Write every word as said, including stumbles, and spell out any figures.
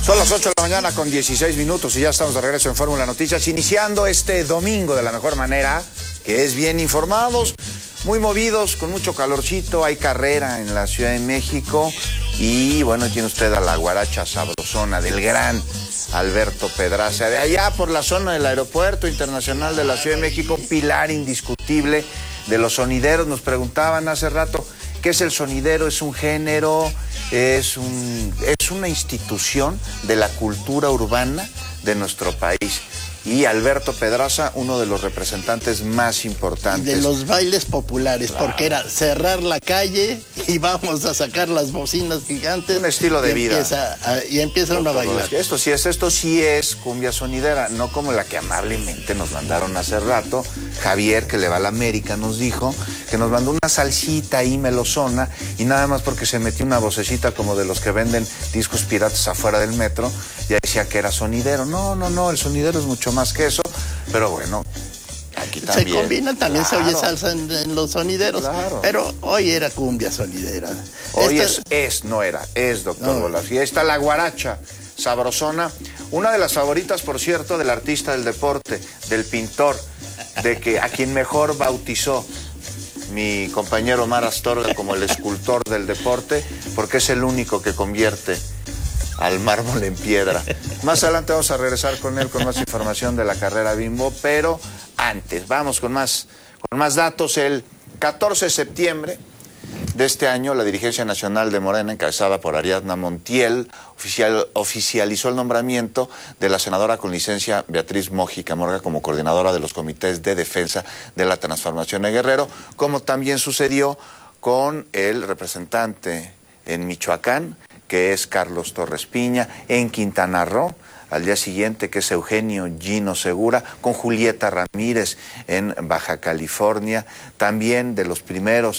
Son las ocho de la mañana con dieciséis minutos y ya estamos de regreso en Fórmula Noticias, iniciando este domingo de la mejor manera, que es bien informados, muy movidos, con mucho calorcito. Hay carrera en la Ciudad de México y bueno, tiene usted a la guaracha sabrosona del gran Alberto Pedraza, de allá por la zona del Aeropuerto Internacional de la Ciudad de México, pilar indiscutible de los sonideros. Nos preguntaban hace rato, ¿qué es el sonidero? Es un género, es, un, es una institución de la cultura urbana de nuestro país. Y Alberto Pedraza, uno de los representantes más importantes. De los bailes populares, claro, porque era cerrar la calle y vamos a sacar las bocinas gigantes. Un estilo de vida. Empieza a, y empiezan a bailar. Esto sí es, esto sí es cumbia sonidera, no como la que amablemente nos mandaron hace rato. Javier, que le va a la América, nos dijo que nos mandó una salsita ahí melosona y nada más porque se metió una vocecita como de los que venden discos piratas afuera del metro, ya decía que era sonidero. No, no, no, el sonidero es mucho más que eso, pero bueno, aquí también. Se combina, también claro, se oye salsa en, en los sonideros, claro, pero hoy era cumbia sonidera. Hoy Esta... es, es, no era, es, doctor no. Bolas. Y ahí está la guaracha sabrosona, una de las favoritas, por cierto, del artista del deporte, del pintor, de que a quien mejor bautizó mi compañero Omar Astorga como el escultor del deporte, porque es el único que convierte al mármol en piedra. Más adelante vamos a regresar con él con más información de la carrera Bimbo, pero antes, vamos con más, con más datos. El catorce de septiembre de este año, la dirigencia nacional de Morena, encabezada por Ariadna Montiel, oficial, oficializó el nombramiento de la senadora con licencia Beatriz Mójica Morga como coordinadora de los comités de defensa de la transformación de Guerrero, como también sucedió con el representante en Michoacán, que es Carlos Torres Piña, en Quintana Roo, al día siguiente, que es Eugenio Gino Segura, con Julieta Ramírez en Baja California, también de los primeros